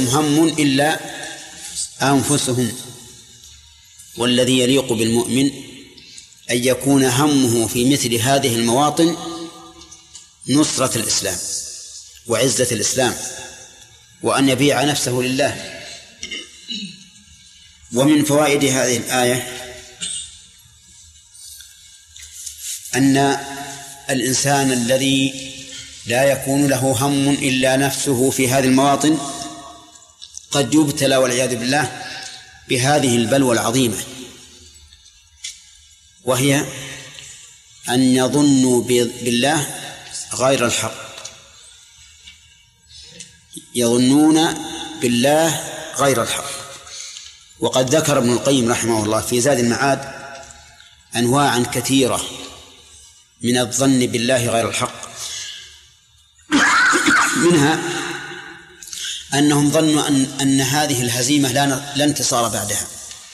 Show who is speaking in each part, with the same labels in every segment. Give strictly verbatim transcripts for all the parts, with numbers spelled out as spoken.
Speaker 1: يمسهم هم إلا أنفسهم. والذي يليق بالمؤمن أن يكون همه في مثل هذه المواطن نصرة الإسلام وعزة الإسلام، وأن يبيع نفسه لله. ومن فوائد هذه الآية أن الإنسان الذي لا يكون له هم إلا نفسه في هذه المواطن قد يبتلى والعياذ بالله بهذه البلوى العظيمة، وهي أن يظنوا بالله غير الحق، يظنون بالله غير الحق. وقد ذكر ابن القيم رحمه الله في زاد المعاد أنواعا كثيرة من الظن بالله غير الحق، منها أنهم ظنوا أن, أن هذه الهزيمة لا انتصار بعدها،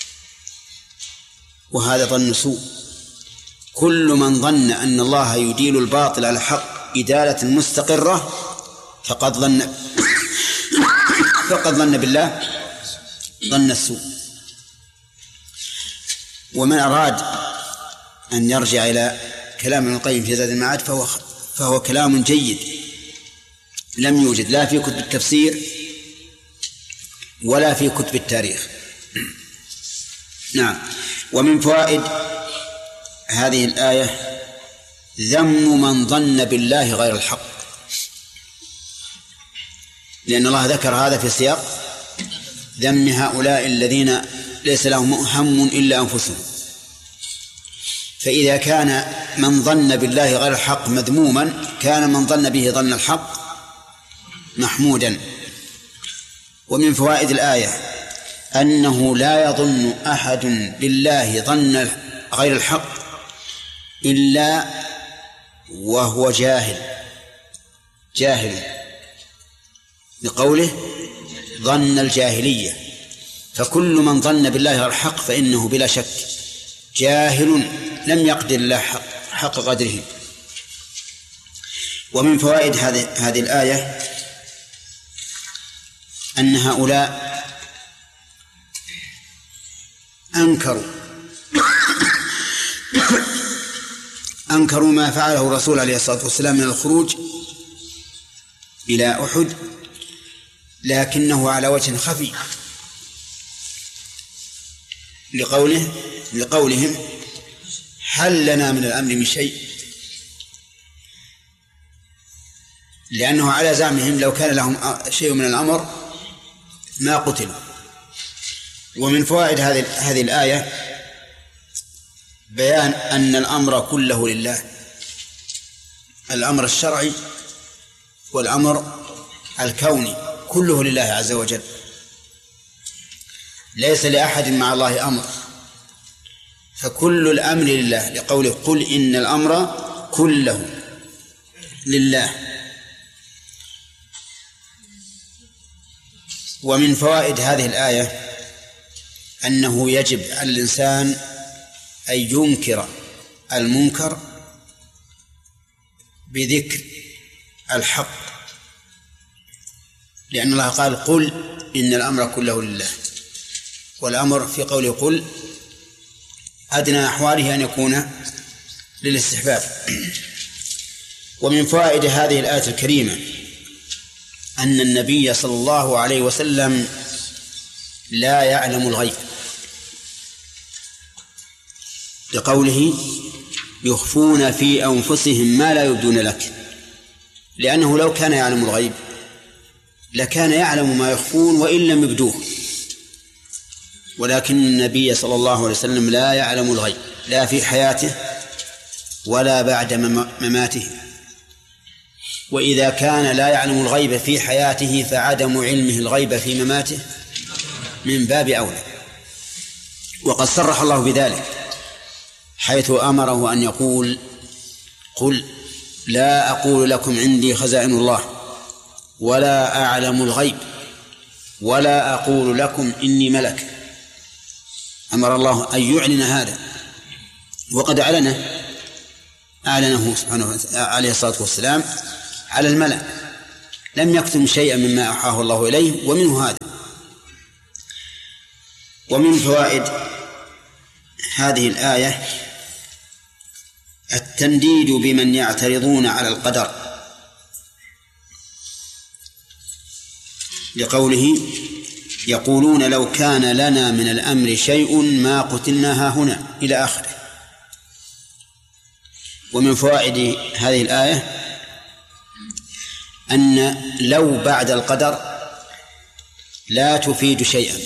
Speaker 1: وهذا ظن سوء. كل من ظن أن الله يديل الباطل على الحق إدالة مستقرة فقد ظن فقد ظن بالله ظن السوء. ومن أراد أن يرجع إلى كلام ابن القيم في زاد المعاد فهو, فهو كلام جيد لم يوجد لا في كتب التفسير ولا في كتب التاريخ. نعم. ومن فوائد هذه الآية ذم من ظن بالله غير الحق، لأن الله ذكر هذا في سياق ذم هؤلاء الذين ليس لهم هم إلا أنفسهم. فإذا كان من ظن بالله غير الحق مذموما كان من ظن به ظن الحق محمودا. ومن فوائد الآية أنه لا يظن أحد بالله ظن غير الحق إلا وهو جاهل جاهل بقوله ظن الجاهلية. فكل من ظن بالله غير الحق فإنه بلا شك جاهل لم يقدر الله حق, حق قدره. ومن فوائد هذه هذه الآية أن هؤلاء أنكروا أنكروا ما فعله الرسول عليه الصلاة والسلام من الخروج إلى أحد، لكنه على وجه خفي لقوله لقولهم هل لنا من الأمر من شيء، لأنه على زعمهم لو كان لهم شيء من الأمر ما قتلوا. ومن فوائد هذه هذه الآية بيان أن الأمر كله لله، الأمر الشرعي والأمر الكوني كله لله عز وجل، ليس لأحد مع الله أمر، فكل الأمر لله لقوله قل إن الأمر كله لله. ومن فوائد هذه الآية أنه يجب على الإنسان أن ينكر المنكر بذكر الحق، لأن الله قال قل إن الأمر كله لله، والأمر في قوله قل أدنى أحواله أن يكون للاستحباب. ومن فوائد هذه الآية الكريمة أن النبي صلى الله عليه وسلم لا يعلم الغيب، لقوله يخفون في أنفسهم ما لا يبدون لك، لأنه لو كان يعلم الغيب لكان يعلم ما يخفون وإن لم يبدوه، ولكن النبي صلى الله عليه وسلم لا يعلم الغيب لا في حياته ولا بعد مماته. وإذا كان لا يعلم الغيب في حياته فعدم علمه الغيب في مماته من باب أولى. وقد صرح الله بذلك حيث أمره أن يقول قل لا أقول لكم عندي خزائن الله ولا أعلم الغيب ولا أقول لكم إني ملك. أمر الله أن يعلن هذا، وقد أعلنه أعلنه سبحانه عليه الصلاة والسلام على الملأ لم يكتم شيئا مما أوحاه الله إليه، ومنه هذا. ومن فوائد هذه الآية التنديد بمن يعترضون على القدر، لقوله يقولون لو كان لنا من الأمر شيء ما قتلنا هنا إلى آخره. ومن فوائد هذه الآية أن لو بعد القدر لا تفيد شيئا،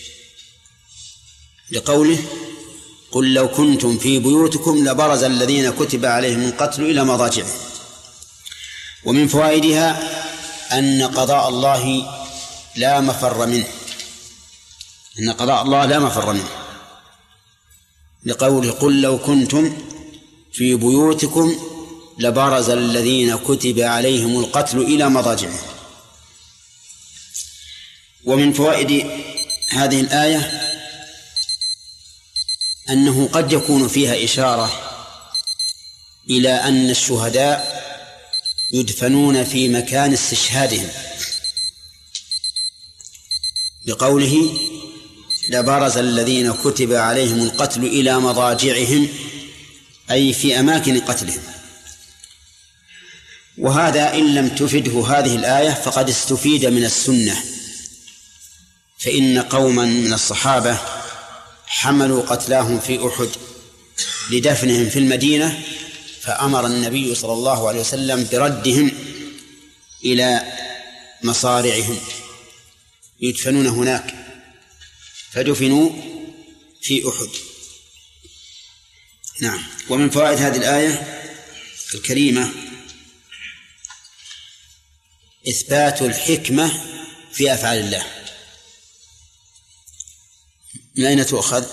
Speaker 1: لقوله قل لو كنتم في بيوتكم لبرز الذين كتب عليهم القتل إلى مضاجعهم. ومن فوائدها أن قضاء الله لا مفر منه، أن قضاء الله لا مفر منه، لقوله قل لو كنتم في بيوتكم لبرز الذين كتب عليهم القتل إلى مضاجعهم. ومن فوائد هذه الآية أنه قد يكون فيها إشارة إلى أن الشهداء يدفنون في مكان استشهادهم، بقوله لبرز الذين كتب عليهم القتل إلى مضاجعهم، أي في أماكن قتلهم. وهذا إن لم تفده هذه الآية فقد استفيد من السنة، فإن قوما من الصحابة حملوا قتلاهم في أحد لدفنهم في المدينة، فأمر النبي صلى الله عليه وسلم بردهم إلى مصارعهم يدفنون هناك، فدفنوا في أحد. نعم. ومن فوائد هذه الآية الكريمة إثبات الحكمة في أفعال الله. من أين تؤخذ؟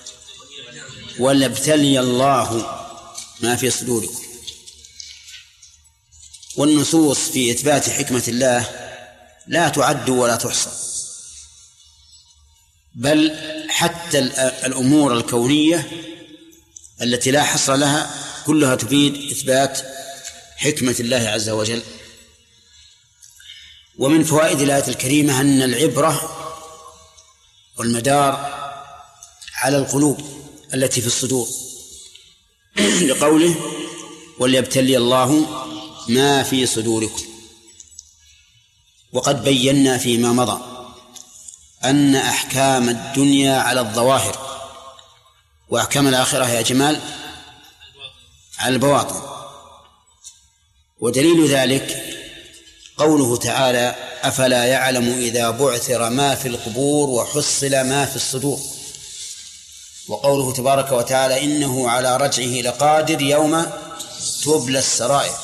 Speaker 1: وليبتلي الله ما في صدوركم. والنصوص في إثبات حكمة الله لا تعد ولا تحصى، بل حتى الأمور الكونية التي لا حصر لها كلها تفيد إثبات حكمة الله عز وجل. ومن فوائد الآية الكريمة أن العبرة والمدار على القلوب التي في الصدور، لقوله وليبتلي الله ما في صدوركم. وقد بينا فيما مضى أن أحكام الدنيا على الظواهر، وأحكام الآخرة يا جمال على البواطن. ودليل ذلك قوله تعالى أفلا يعلم إذا بعثر ما في القبور وحصل ما في الصدور، وقوله تبارك وتعالى إنه على رجعه لقادر يوم تبلى السرائر.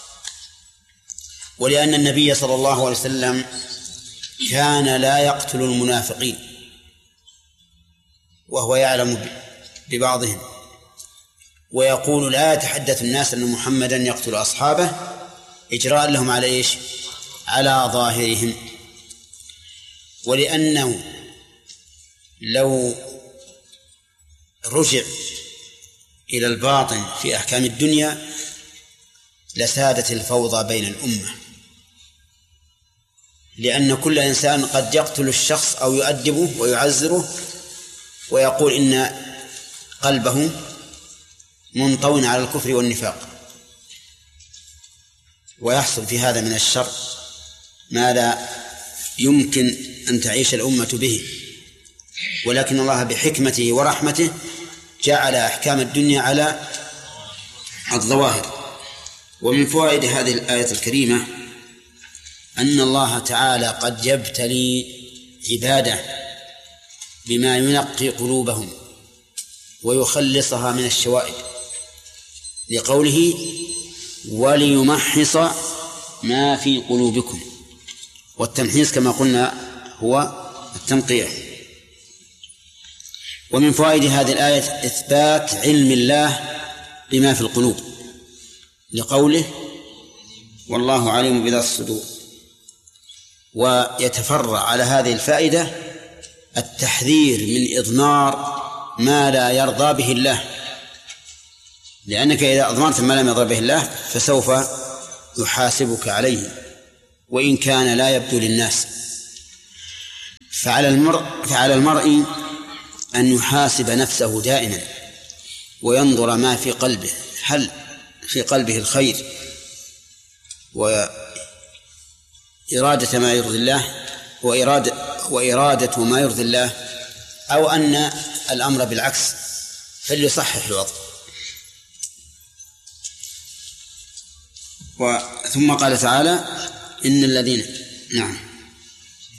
Speaker 1: ولأن النبي صلى الله عليه وسلم كان لا يقتل المنافقين وهو يعلم ببعضهم، ويقول لا يتحدث الناس أن محمدا يقتل أصحابه إجراء لهم على إيش؟ على ظاهرهم. ولأنه لو رجع إلى الباطن في أحكام الدنيا لسادت الفوضى بين الأمة، لأن كل إنسان قد يقتل الشخص أو يؤدبه ويعزره ويقول إن قلبه منطو على الكفر والنفاق، ويحصل في هذا من الشر ما لا يمكن أن تعيش الأمة به. ولكن الله بحكمته ورحمته جعل أحكام الدنيا على الظواهر. ومن فوائد هذه الآية الكريمة أن الله تعالى قد يبتلي عباده بما ينقي قلوبهم ويخلصها من الشوائب، لقوله وليمحص ما في قلوبكم. والتمحيص كما قلنا هو التنقية. ومن فوائد هذه الآية إثبات علم الله بما في القلوب، لقوله والله عليم بذات الصدور. ويتفرع على هذه الفائدة التحذير من إضمار ما لا يرضى به الله، لأنك إذا أضمرت ما لم يرضى به الله فسوف يحاسبك عليه. وإن كان لا يبدو للناس. فعلى المرء فعلى المرء أن يحاسب نفسه دائما وينظر ما في قلبه، هل في قلبه الخير وإرادة ما يرضي الله وإرادة, وإرادة ما يرضي الله، أو أن الأمر بالعكس، فليصحح الوضع. ثم قال تعالى إن الذين نعم